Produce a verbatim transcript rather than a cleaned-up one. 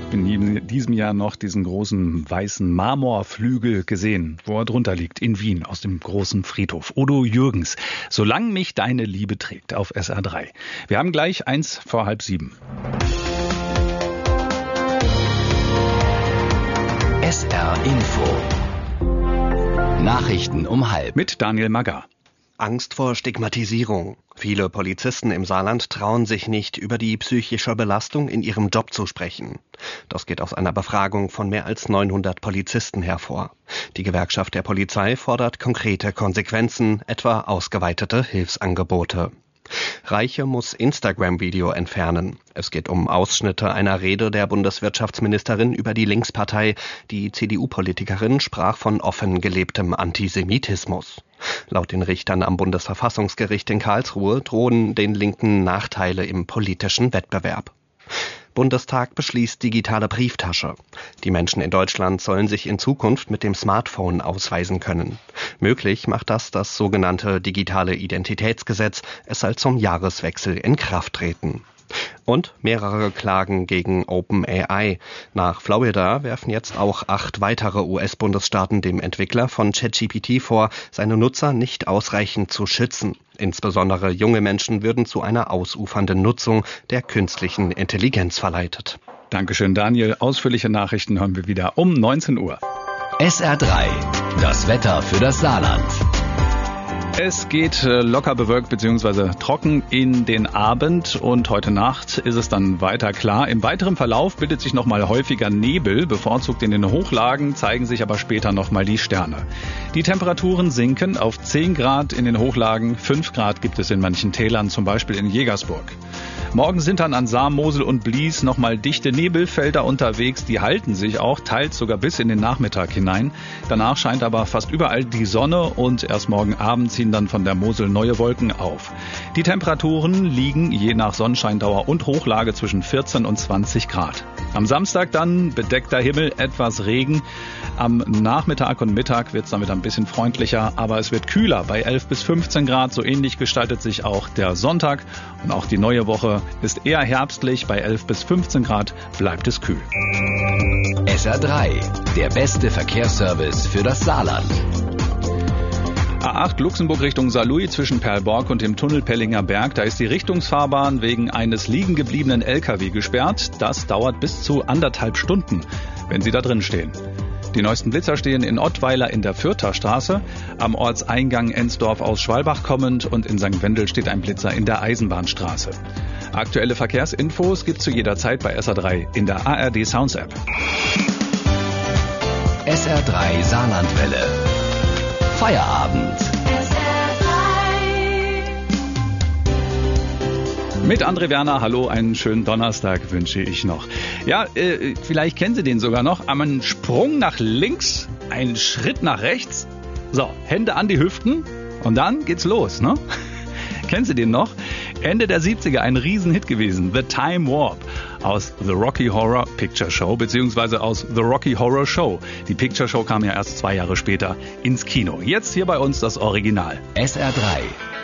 in diesem Jahr noch diesen großen weißen Marmorflügel gesehen, wo er drunter liegt, in Wien, aus dem großen Friedhof. Udo Jürgens, Solange mich deine Liebe trägt, auf S R drei. Wir haben gleich eins vor halb sieben. S R Info. Nachrichten um halb. Mit Daniel Maggar. Angst vor Stigmatisierung. Viele Polizisten im Saarland trauen sich nicht, über die psychische Belastung in ihrem Job zu sprechen. Das geht aus einer Befragung von mehr als neunhundert Polizisten hervor. Die Gewerkschaft der Polizei fordert konkrete Konsequenzen, etwa ausgeweitete Hilfsangebote. Reiche muss Instagram-Video entfernen. Es geht um Ausschnitte einer Rede der Bundeswirtschaftsministerin über die Linkspartei. Die C D U-Politikerin sprach von offen gelebtem Antisemitismus. Laut den Richtern am Bundesverfassungsgericht in Karlsruhe drohen den Linken Nachteile im politischen Wettbewerb. Bundestag beschließt digitale Brieftasche. Die Menschen in Deutschland sollen sich in Zukunft mit dem Smartphone ausweisen können. Möglich macht das das sogenannte digitale Identitätsgesetz. Es soll zum Jahreswechsel in Kraft treten. Und mehrere Klagen gegen OpenAI. Nach Florida werfen jetzt auch acht weitere U S-Bundesstaaten dem Entwickler von ChatGPT vor, seine Nutzer nicht ausreichend zu schützen. Insbesondere junge Menschen würden zu einer ausufernden Nutzung der künstlichen Intelligenz verleitet. Dankeschön, Daniel. Ausführliche Nachrichten hören wir wieder um neunzehn Uhr. S R drei. Das Wetter für das Saarland. Es geht locker bewölkt bzw. trocken in den Abend und heute Nacht ist es dann weiter klar. Im weiteren Verlauf bildet sich nochmal häufiger Nebel, bevorzugt in den Hochlagen, zeigen sich aber später nochmal die Sterne. Die Temperaturen sinken auf zehn Grad in den Hochlagen, fünf Grad gibt es in manchen Tälern, zum Beispiel in Jägersburg. Morgen sind dann an Saar, Mosel und Blies nochmal dichte Nebelfelder unterwegs. Die halten sich auch, teils sogar bis in den Nachmittag hinein. Danach scheint aber fast überall die Sonne und erst morgen Abend ziehen dann von der Mosel neue Wolken auf. Die Temperaturen liegen je nach Sonnenscheindauer und Hochlage zwischen vierzehn und zwanzig Grad. Am Samstag dann bedeckter Himmel, etwas Regen. Am Nachmittag und Mittag wird es dann wieder ein bisschen freundlicher, aber es wird kühler bei elf bis fünfzehn Grad. So ähnlich gestaltet sich auch der Sonntag und auch die neue Woche ist eher herbstlich. Bei elf bis fünfzehn Grad bleibt es kühl. S R drei, der beste Verkehrsservice für das Saarland. A acht Luxemburg Richtung Saarlouis zwischen Perlborg und dem Tunnel Pellinger Berg. Da ist die Richtungsfahrbahn wegen eines liegen gebliebenen L K W gesperrt. Das dauert bis zu anderthalb Stunden, wenn Sie da drin stehen. Die neuesten Blitzer stehen in Ottweiler in der Fürther Straße, am Ortseingang Ensdorf aus Schwalbach kommend und in Sankt Wendel steht ein Blitzer in der Eisenbahnstraße. Aktuelle Verkehrsinfos gibt's zu jeder Zeit bei S R drei in der A R D Sounds App. S R drei Saarlandwelle. Feierabend. Mit André Werner, hallo, einen schönen Donnerstag wünsche ich noch. Ja, äh, vielleicht kennen Sie den sogar noch. Ein Sprung nach links, ein Schritt nach rechts. So, Hände an die Hüften und dann geht's los, ne? Kennen Sie den noch? Ende der siebziger ein Riesenhit gewesen. The Time Warp aus The Rocky Horror Picture Show beziehungsweise aus The Rocky Horror Show. Die Picture Show kam ja erst zwei Jahre später ins Kino. Jetzt hier bei uns das Original. S R drei.